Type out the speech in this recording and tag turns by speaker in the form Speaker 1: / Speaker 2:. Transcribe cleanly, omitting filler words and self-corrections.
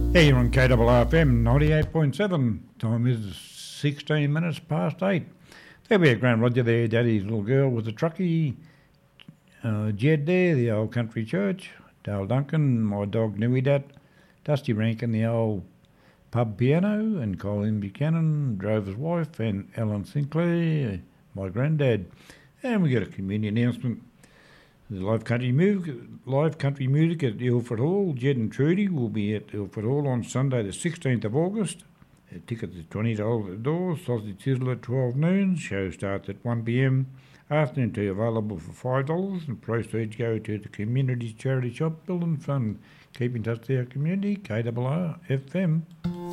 Speaker 1: Here on KRFM 98.7. Time is 16 minutes past 8. There we have Grand Roger there, Daddy's little girl with the truckie. Jed there, the old country church. Dale Duncan, my dog Nuidat. Dusty Rankin, the old pub piano. And Colin Buchanan, Drover's wife. And Alan Sinclair, my granddad. And we got a community announcement. The live country music at Ilford Hall. Jed and Trudy will be at Ilford Hall on Sunday the 16th of August. Tickets are $20 at the door. Sausage sizzle at 12 noon. Show starts at 1 p.m. Afternoon tea available for $5 and proceeds go to the community charity shop Building Fund. Keep in touch with our community, KRFM.